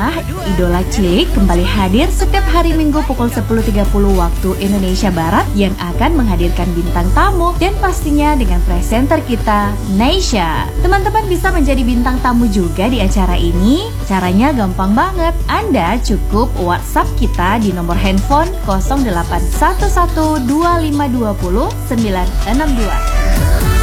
adalah Idola Cilik kembali hadir setiap hari Minggu pukul 10.30 waktu Indonesia Barat yang akan menghadirkan bintang tamu dan pastinya dengan presenter kita, Naysha. Teman-teman bisa menjadi bintang tamu juga di acara ini. Caranya gampang banget. Anda cukup WhatsApp kita di nomor handphone 08112520 962.